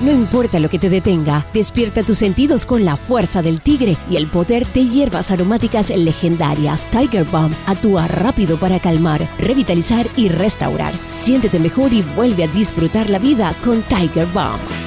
No importa lo que te detenga, despierta tus sentidos con la fuerza del tigre y el poder de hierbas aromáticas legendarias. Tiger Balm actúa rápido para calmar, revitalizar y restaurar. Siéntete mejor y vuelve a disfrutar la vida con Tiger Balm.